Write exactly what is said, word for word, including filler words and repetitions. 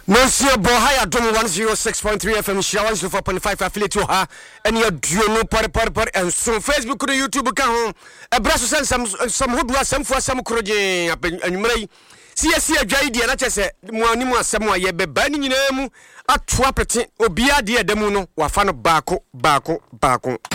Monsieur Bohaya Dom one oh six point three F M Shawan so four point five affiliate ha and your duo par par par and so Facebook and YouTube ka ho e bra so some some hodu asem fu asem kroje anwumrai C S C adwai de na chese mo animu asem a ye beba ni nyina mu atoa pete obia de adamu no wafa no baako baako baako